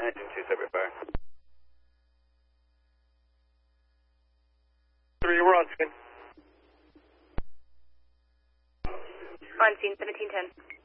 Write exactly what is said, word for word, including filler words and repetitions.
Engine two separate fire. Three, we're on scene. On scene, seventeen ten.